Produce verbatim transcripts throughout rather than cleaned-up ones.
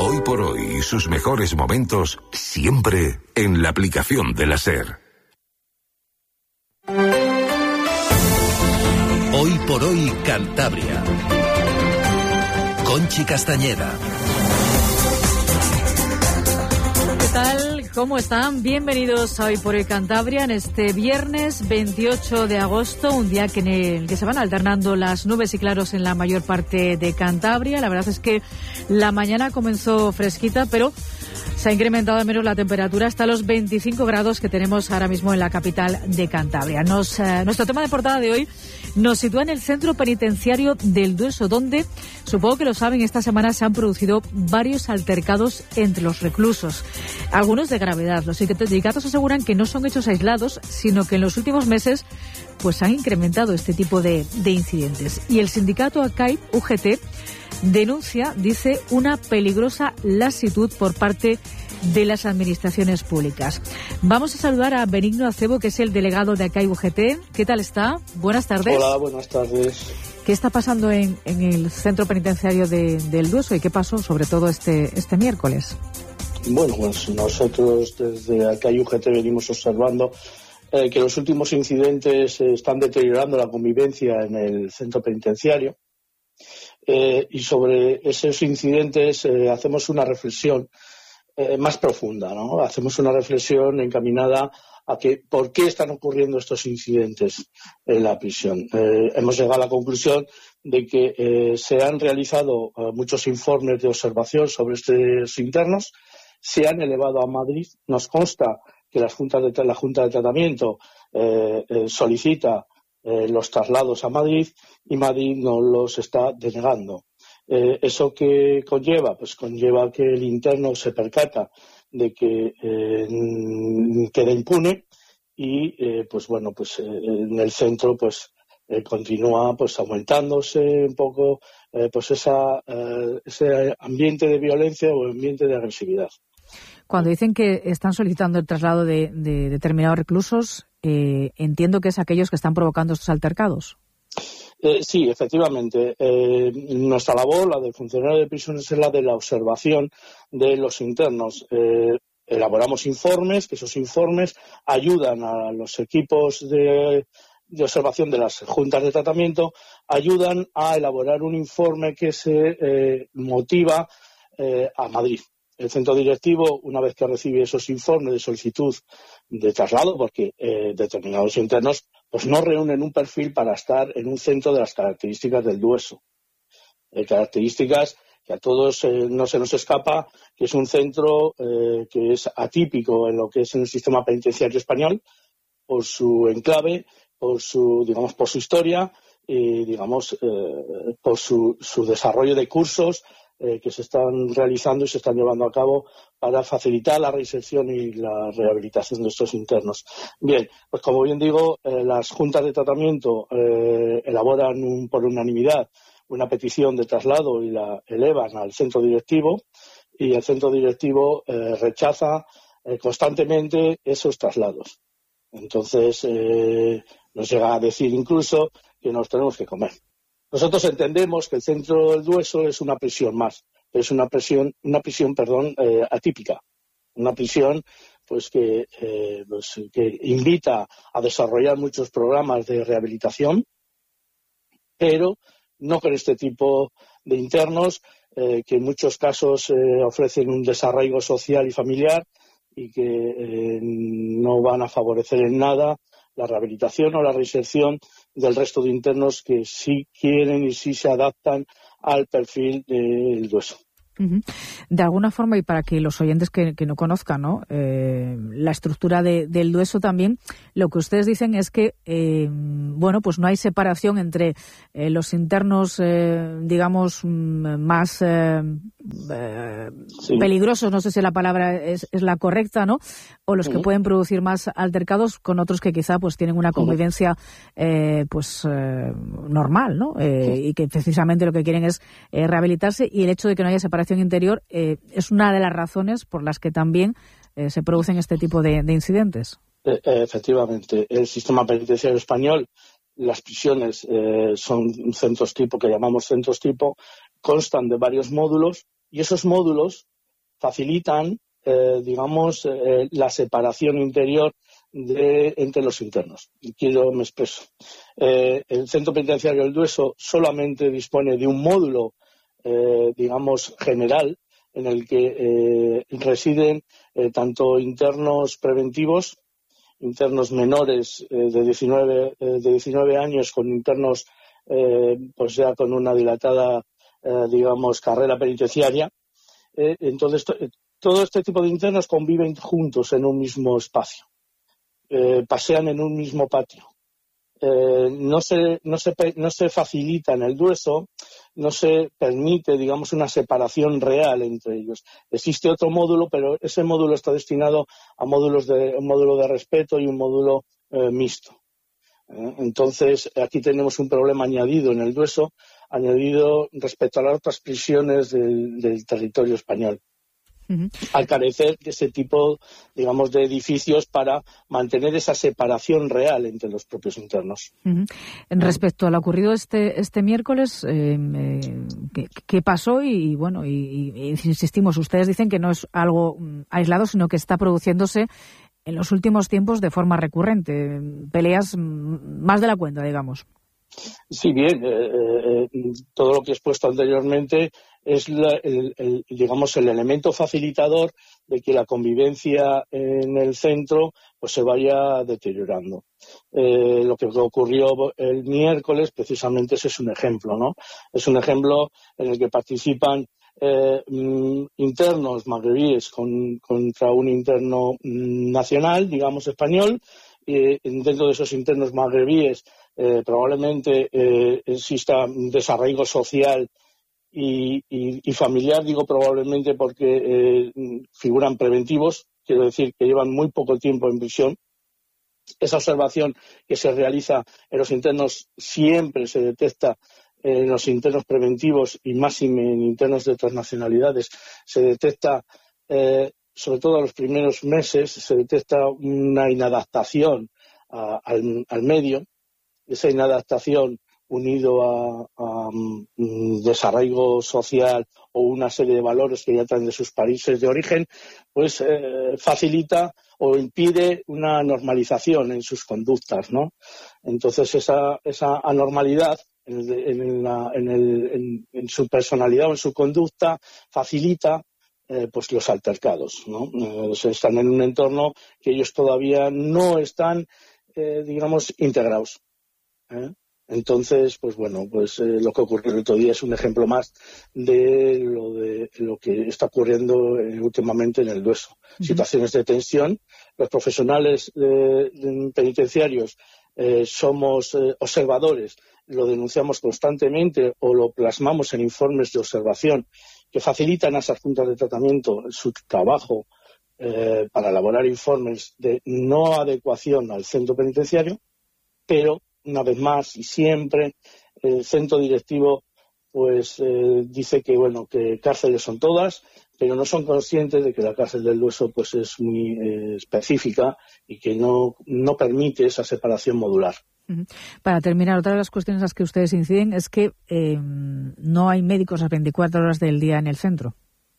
Hoy por hoy y sus mejores momentos siempre en la aplicación de la SER. Hoy por hoy Cantabria. Conchi Castañeda. ¿Qué tal? ¿Cómo están? Bienvenidos a Hoy por Hoy Cantabria en este viernes veintiocho de agosto, un día que en el que se van alternando las nubes y claros en la mayor parte de Cantabria. La verdad es que la mañana comenzó fresquita, pero se ha incrementado al menos la temperatura hasta los veinticinco grados que tenemos ahora mismo en la capital de Cantabria. Nos, eh, nuestro tema de portada de hoy nos sitúa en el centro penitenciario del Dueso, donde, supongo que lo saben, esta semana se han producido varios altercados entre los reclusos, algunos de gravedad. Los sindicatos aseguran que no son hechos aislados, sino que en los últimos meses pues han incrementado este tipo de, de incidentes. Y el sindicato A C A I U G T denuncia, dice, una peligrosa lasitud por parte de las administraciones públicas. Vamos a saludar a Benigno Acebo, que es el delegado de A C A I U G T. ¿Qué tal está? Buenas tardes. Hola, buenas tardes. ¿Qué está pasando en, en el centro penitenciario de, del Dueso y qué pasó sobre todo este, este miércoles? Bueno, pues nosotros desde A C A I U G T venimos observando eh, que los últimos incidentes eh, están deteriorando la convivencia en el centro penitenciario. Eh, y sobre esos incidentes eh, hacemos una reflexión eh, más profunda, ¿no? Hacemos una reflexión encaminada a que por qué están ocurriendo estos incidentes en la prisión. Eh, hemos llegado a la conclusión de que eh, se han realizado eh, muchos informes de observación sobre estos internos, se han elevado a Madrid. Nos consta que las juntas de, la Junta de Tratamiento eh, eh, solicita Eh, los traslados a Madrid y Madrid no los está denegando. Eh, ¿Eso qué conlleva? Pues conlleva que el interno se percata de que eh, queda impune y eh, pues bueno, pues eh, en el centro pues eh, continúa pues aumentándose un poco eh, pues esa eh, ese ambiente de violencia o ambiente de agresividad. Cuando dicen que están solicitando el traslado de, de determinados reclusos, eh, entiendo que es aquellos que están provocando estos altercados. Eh, sí, efectivamente. Eh, nuestra labor, la del funcionario de prisiones, es la de la observación de los internos. Eh, elaboramos informes, que esos informes ayudan a los equipos de, de observación de las juntas de tratamiento, ayudan a elaborar un informe que se eh, motiva eh, a Madrid. El centro directivo, una vez que recibe esos informes de solicitud de traslado, porque eh, determinados internos pues no reúnen un perfil para estar en un centro de las características del Dueso. Eh, características que a todos eh, no se nos escapa, que es un centro eh, que es atípico en lo que es en el sistema penitenciario español, por su enclave, por su, digamos, por su historia y, digamos, eh, por su, su desarrollo de cursos Eh, que se están realizando y se están llevando a cabo para facilitar la reinserción y la rehabilitación de estos internos. Bien, pues como bien digo, eh, las juntas de tratamiento eh, elaboran un, por unanimidad una petición de traslado y la elevan al centro directivo y el centro directivo eh, rechaza eh, constantemente esos traslados. Entonces eh, nos llega a decir incluso que nos tenemos que comer. Nosotros entendemos que el centro del Dueso es una prisión más, es una prisión, una prisión, perdón, eh, atípica, una prisión, pues que, eh, pues que invita a desarrollar muchos programas de rehabilitación, pero no con este tipo de internos eh, que en muchos casos eh, ofrecen un desarraigo social y familiar y que eh, no van a favorecer en nada la rehabilitación o la reinserción del resto de internos que sí quieren y sí se adaptan al perfil del Dueso. Uh-huh. De alguna forma, y para que los oyentes que, que no conozcan, ¿no? Eh, la estructura de, del Dueso también, lo que ustedes dicen es que, eh, bueno, pues no hay separación entre eh, los internos, eh, digamos, más eh, eh, sí. peligrosos, no sé si la palabra es, es la correcta, ¿no? O los uh-huh. que pueden producir más altercados con otros que quizá pues tienen una convivencia eh, pues eh, normal, ¿no? Eh, uh-huh. Y que precisamente lo que quieren es eh, rehabilitarse, y el hecho de que no haya separación interior eh, es una de las razones por las que también eh, se producen este tipo de, de incidentes. Eh, efectivamente, el sistema penitenciario español, las prisiones eh, son centros tipo, que llamamos centros tipo, constan de varios módulos, y esos módulos facilitan, eh, digamos, eh, la separación interior de, entre los internos. Y quiero, me expreso. Eh, el Centro Penitenciario del Dueso solamente dispone de un módulo, eh, digamos, general, en el que eh, residen eh, tanto internos preventivos, internos menores eh, de diecinueve, eh, de diecinueve años, con internos eh, pues ya con una dilatada, eh, digamos, carrera penitenciaria. Eh, entonces, to, todo este tipo de internos conviven juntos en un mismo espacio, eh, pasean en un mismo patio. Eh, no se, no se, no se facilita en el Dueso, no se permite, digamos, una separación real entre ellos. Existe otro módulo, pero ese módulo está destinado a módulos de, un módulo de respeto y un módulo eh, mixto. Eh, entonces, aquí tenemos un problema añadido en el Dueso, añadido respecto a las otras prisiones del, del territorio español. Uh-huh. Al carecer de ese tipo, digamos, de edificios para mantener esa separación real entre los propios internos. Uh-huh. En respecto a lo ocurrido este este miércoles, eh, eh, ¿qué, ¿qué pasó? Y bueno, y, y insistimos, ustedes dicen que no es algo aislado, sino que está produciéndose en los últimos tiempos de forma recurrente, peleas más de la cuenta, digamos. Sí, bien, eh, eh, todo lo que he expuesto anteriormente es la, el, el, digamos, el elemento facilitador de que la convivencia en el centro pues se vaya deteriorando. Eh, lo que ocurrió el miércoles precisamente ese es un ejemplo, ¿no? Es un ejemplo en el que participan eh, internos magrebíes con, contra un interno nacional, digamos español, y dentro de esos internos magrebíes Eh, probablemente eh, exista un desarraigo social y, y, y familiar, digo probablemente porque eh, figuran preventivos, quiero decir que llevan muy poco tiempo en prisión. Esa observación que se realiza en los internos siempre se detecta en los internos preventivos y más en internos de otras nacionalidades, se detecta eh, sobre todo en los primeros meses, se detecta una inadaptación a, al, al medio. Esa inadaptación unido a, a um, desarraigo social o una serie de valores que ya traen de sus países de origen, pues eh, facilita o impide una normalización en sus conductas, ¿no? Entonces esa, esa anormalidad en, el, en, la, en, el, en, en su personalidad o en su conducta facilita eh, pues los altercados, ¿no? Eh, se están en un entorno que ellos todavía no están, eh, digamos, integrados. ¿Eh? Entonces, pues bueno, pues eh, lo que ocurrió el otro día es un ejemplo más de lo de lo que está ocurriendo eh, últimamente en el Dueso. Uh-huh. Situaciones de tensión. Los profesionales eh, penitenciarios eh, somos eh, observadores, lo denunciamos constantemente o lo plasmamos en informes de observación que facilitan a esas juntas de tratamiento su trabajo eh, para elaborar informes de no adecuación al centro penitenciario, pero una vez más y siempre el centro directivo pues eh, dice que bueno que cárceles son todas, pero no son conscientes de que la cárcel del Dueso pues es muy eh, específica y que no, no permite esa separación modular. Uh-huh. Para terminar, otra de las cuestiones a las que ustedes inciden es que eh, no hay médicos las veinticuatro horas del día en el centro.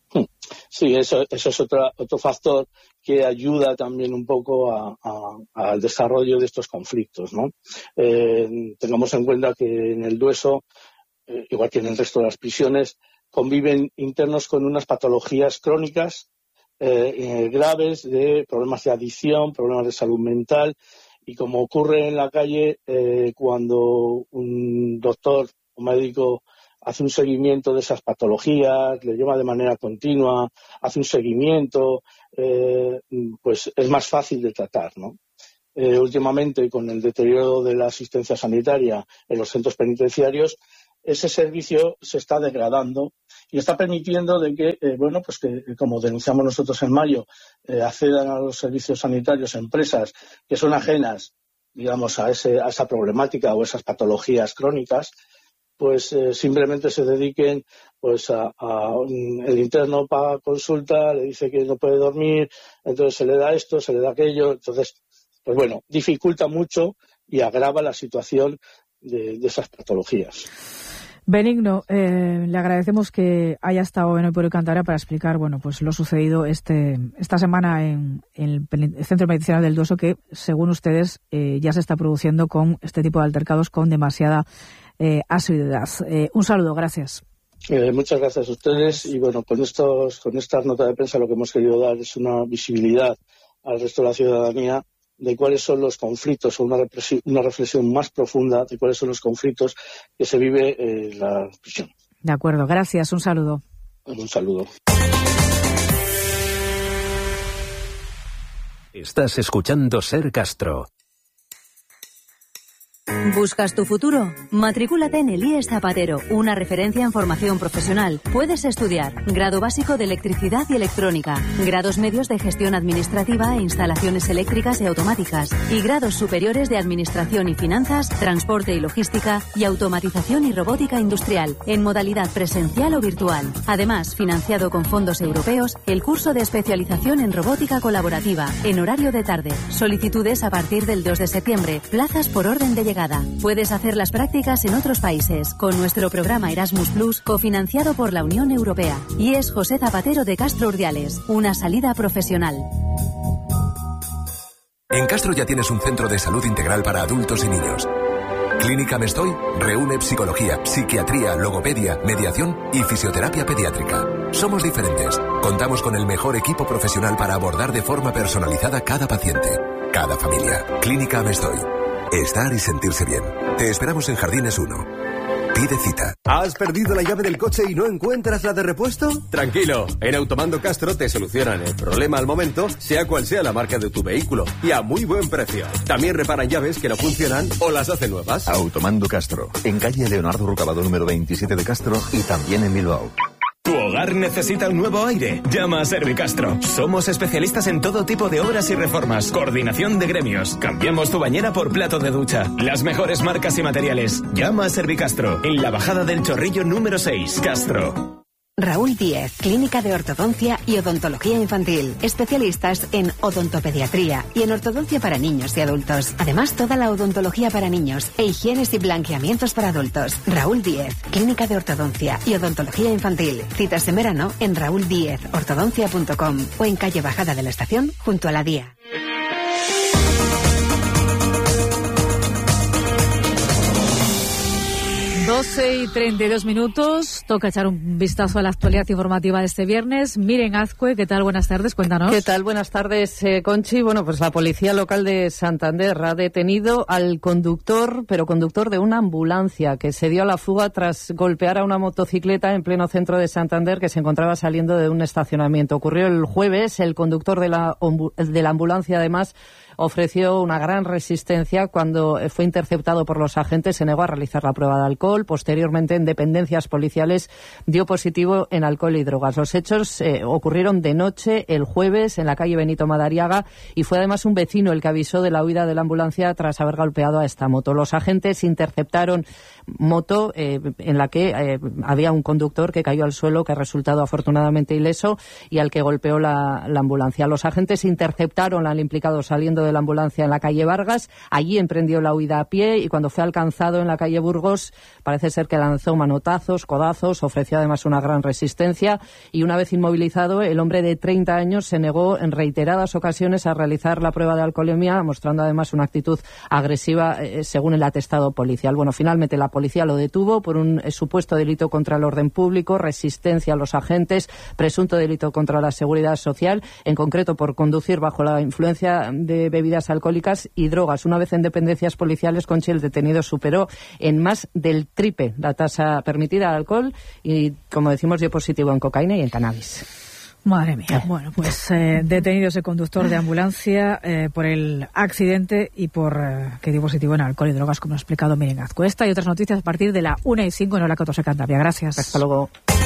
Sí, eso, eso es otra, otro factor que ayuda también un poco a, a, al desarrollo de estos conflictos, ¿no? Eh, tengamos en cuenta que en el Dueso, eh, igual que en el resto de las prisiones, conviven internos con unas patologías crónicas eh, eh, graves de problemas de adicción, problemas de salud mental, y como ocurre en la calle, eh, cuando un doctor o médico hace un seguimiento de esas patologías, le lleva de manera continua, hace un seguimiento, eh, pues es más fácil de tratar, ¿no? Eh, últimamente, con el deterioro de la asistencia sanitaria en los centros penitenciarios, ese servicio se está degradando y está permitiendo de que, eh, bueno, pues que, como denunciamos nosotros en mayo, eh, accedan a los servicios sanitarios empresas que son ajenas, digamos, a, ese, a esa problemática o esas patologías crónicas, pues eh, simplemente se dediquen pues a, a un, el interno paga consulta, le dice que no puede dormir, entonces se le da esto, se le da aquello, entonces, pues bueno, dificulta mucho y agrava la situación de, de esas patologías. Benigno, eh, le agradecemos que haya estado en Hoy por Hoy Cantabria para explicar, bueno, pues lo sucedido este esta semana en, en el Centro Medicinal del Duoso, que según ustedes eh, ya se está produciendo con este tipo de altercados con demasiada eh, asiduidad. Eh, un saludo, gracias. Eh, muchas gracias a ustedes y bueno, con estos, con esta nota de prensa lo que hemos querido dar es una visibilidad al resto de la ciudadanía de cuáles son los conflictos o una, una reflexión más profunda de cuáles son los conflictos que se vive en la prisión. De acuerdo, gracias, un saludo. Un saludo. Estás escuchando Ser Castro. ¿Buscas tu futuro? Matricúlate en el I E S Zapatero, una referencia en formación profesional. Puedes estudiar grado básico de electricidad y electrónica, grados medios de gestión administrativa e instalaciones eléctricas y automáticas, y grados superiores de administración y finanzas, transporte y logística, y automatización y robótica industrial, en modalidad presencial o virtual. Además, financiado con fondos europeos, el curso de especialización en robótica colaborativa, en horario de tarde. Solicitudes a partir del dos de septiembre, plazas por orden de llegada. Puedes hacer las prácticas en otros países con nuestro programa Erasmus Plus, cofinanciado por la Unión Europea. Y es José Zapatero de Castro Urdiales, una salida profesional. En Castro ya tienes un centro de salud integral para adultos y niños. Clínica Mestoy reúne psicología, psiquiatría, logopedia, mediación y fisioterapia pediátrica. Somos diferentes. Contamos con el mejor equipo profesional para abordar de forma personalizada cada paciente, cada familia. Clínica Mestoy. Estar y sentirse bien. Te esperamos en Jardines uno. Pide cita. ¿Has perdido la llave del coche y no encuentras la de repuesto? Tranquilo, en Automando Castro te solucionan el problema al momento, sea cual sea la marca de tu vehículo, y a muy buen precio. También reparan llaves que no funcionan o las hacen nuevas. Automando Castro, en calle Leonardo Rucabado número veintisiete de Castro y también en Bilbao. ¿Tu hogar necesita un nuevo aire? Llama a Servicastro. Somos especialistas en todo tipo de obras y reformas. Coordinación de gremios. Cambiamos tu bañera por plato de ducha. Las mejores marcas y materiales. Llama a Servicastro. En la bajada del Chorrillo número seis. Castro. Raúl Díez, Clínica de Ortodoncia y Odontología Infantil. Especialistas en odontopediatría y en ortodoncia para niños y adultos. Además, toda la odontología para niños e higienes y blanqueamientos para adultos. Raúl Díez, Clínica de Ortodoncia y Odontología Infantil. Citas en verano en raúl diez ortodoncia punto com o en calle Bajada de la Estación, junto a la Día. doce y treinta y dos minutos, toca echar un vistazo a la actualidad informativa de este viernes. Miren Azcue, ¿qué tal? Buenas tardes, cuéntanos. ¿Qué tal? Buenas tardes, eh, Conchi. Bueno, pues la Policía Local de Santander ha detenido al conductor, pero conductor de una ambulancia, que se dio a la fuga tras golpear a una motocicleta en pleno centro de Santander que se encontraba saliendo de un estacionamiento. Ocurrió el jueves. El conductor de la, de la ambulancia, además, ofreció una gran resistencia cuando fue interceptado por los agentes. Se negó a realizar la prueba de alcohol. Posteriormente, en dependencias policiales, dio positivo en alcohol y drogas. Los hechos eh, ocurrieron de noche el jueves en la calle Benito Madariaga y fue además un vecino el que avisó de la huida de la ambulancia tras haber golpeado a esta moto. Los agentes interceptaron moto eh, en la que eh, había un conductor que cayó al suelo, que ha resultado afortunadamente ileso, y al que golpeó la, la ambulancia. Los agentes interceptaron al implicado saliendo de la ambulancia en la calle Vargas. Allí emprendió la huida a pie y cuando fue alcanzado en la calle Burgos parece ser que lanzó manotazos, codazos, ofreció además una gran resistencia y una vez inmovilizado el hombre de treinta años se negó en reiteradas ocasiones a realizar la prueba de alcoholemia, mostrando además una actitud agresiva eh, según el atestado policial. Bueno, finalmente la policía lo detuvo por un eh, supuesto delito contra el orden público, resistencia a los agentes, presunto delito contra la seguridad social, en concreto por conducir bajo la influencia de bebidas alcohólicas y drogas. Una vez en dependencias policiales, Conchi, el detenido superó en más del triple la tasa permitida de alcohol y, como decimos, dio positivo en cocaína y en cannabis. Madre mía. Bueno, pues eh, detenido ese conductor de ambulancia eh, por el accidente y por eh, que dio positivo en alcohol y drogas, como ha explicado Miren Azcue. Esta y otras noticias a partir de la una y cinco en Hora catorce Cantabria. Gracias. Hasta luego.